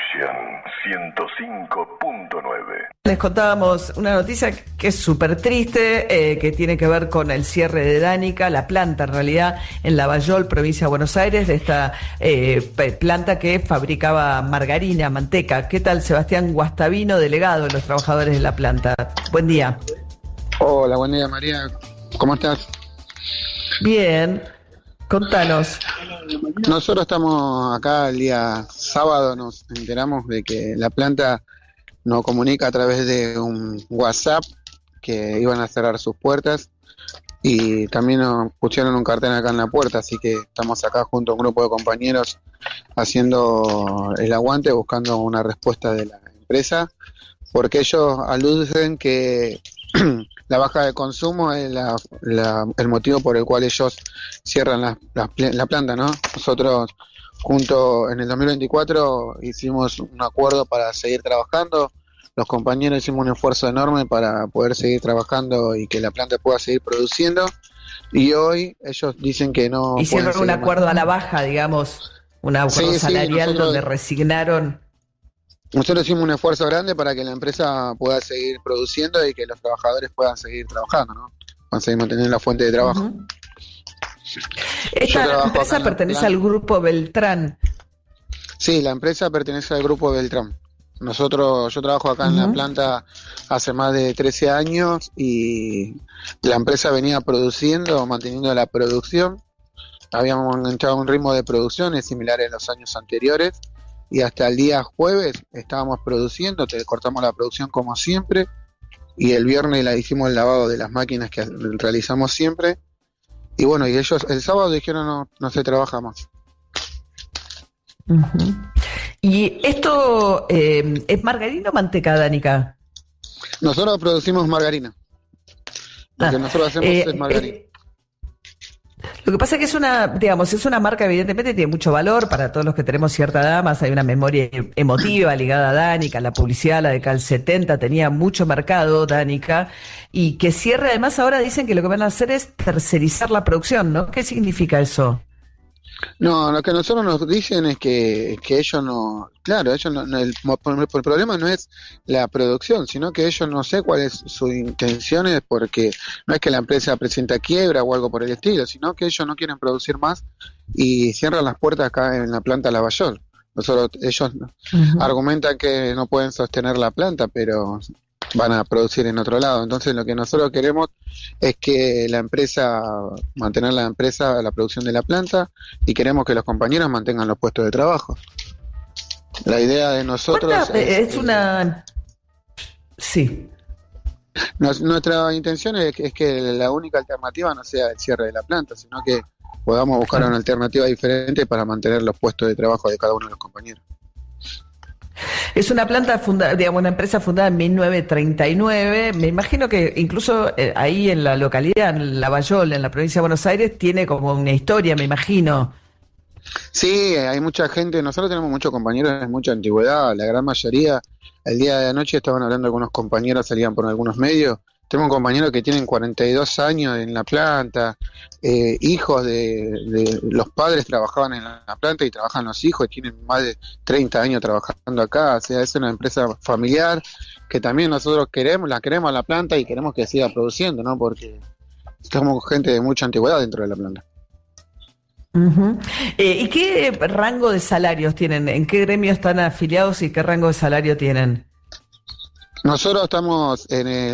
Production 105.9. Les contábamos una noticia que es súper triste, que tiene que ver con el cierre de Danica, la planta en realidad en Lavallol, provincia de Buenos Aires, de esta planta que fabricaba margarina, manteca. ¿Qué tal, Sebastián Guastavino, delegado de los trabajadores de la planta? Buen día. Hola, buen día, María. ¿Cómo estás? Bien. Contanos. Nosotros estamos acá el día sábado, nos enteramos de que la planta nos comunica a través de un WhatsApp que iban a cerrar sus puertas y también nos pusieron un cartel acá en la puerta, así que estamos acá junto a un grupo de compañeros haciendo el aguante, buscando una respuesta de la empresa, porque ellos aluden que la baja de consumo es el motivo por el cual ellos cierran la planta, ¿no? Nosotros junto en el 2024 hicimos un acuerdo para seguir trabajando, los compañeros hicimos un esfuerzo enorme para poder seguir trabajando y que la planta pueda seguir produciendo, y hoy ellos dicen que no hicieron un acuerdo a la baja, digamos, un acuerdo salarial donde resignaron. Nosotros hicimos un esfuerzo grande para que la empresa pueda seguir produciendo y que los trabajadores puedan seguir trabajando, ¿no? Puedan seguir manteniendo la fuente de trabajo. Uh-huh. Esta empresa pertenece al grupo Beltrán. Sí, la empresa pertenece al grupo Beltrán. Yo trabajo acá en la planta hace más de 13 años y la empresa venía produciendo, manteniendo la producción. Habíamos enganchado un ritmo de producciones similares en los años anteriores. Y hasta el día jueves estábamos produciendo, cortamos la producción como siempre, y el viernes hicimos el lavado de las máquinas que realizamos siempre, y bueno, y ellos el sábado dijeron no se trabaja más. Uh-huh. ¿Y esto es margarina o manteca, Danica? Nosotros producimos margarina. Lo que nosotros hacemos es margarina. Lo que pasa es que es una marca, evidentemente tiene mucho valor para todos los que tenemos cierta edad, más hay una memoria emotiva ligada a Danica, la publicidad, la década del 70, tenía mucho mercado Danica, y que cierre, además ahora dicen que lo que van a hacer es tercerizar la producción, ¿no? ¿Qué significa eso? No, lo que nosotros nos dicen es que ellos no, claro, ellos no, el problema no es la producción, sino que ellos no sé cuáles sus intenciones, porque no es que la empresa presenta quiebra o algo por el estilo, sino que ellos no quieren producir más y cierran las puertas acá en la planta Lavallol. Ellos argumentan que no pueden sostener la planta, pero van a producir en otro lado. Entonces lo que nosotros queremos es que mantener la producción de la planta, y queremos que los compañeros mantengan los puestos de trabajo. La idea de nosotros Sí. Nuestra intención es que la única alternativa no sea el cierre de la planta, sino que podamos buscar una alternativa diferente para mantener los puestos de trabajo de cada uno de los compañeros. Es una planta una empresa fundada en 1939. Me imagino que incluso ahí en la localidad, en Lavallol, en la provincia de Buenos Aires, tiene como una historia, me imagino. Sí, hay mucha gente. Nosotros tenemos muchos compañeros de mucha antigüedad. La gran mayoría, el día de anoche estaban hablando algunos compañeros, salían por algunos medios. Tengo compañeros que tienen 42 años en la planta, hijos de los padres trabajaban en la planta y trabajan los hijos y tienen más de 30 años trabajando acá. O sea, es una empresa familiar que también nosotros la queremos a la planta y queremos que siga produciendo, ¿no? Porque somos gente de mucha antigüedad dentro de la planta. Uh-huh. ¿Y qué rango de salarios tienen? ¿En qué gremio están afiliados y qué rango de salario tienen? Nosotros estamos en el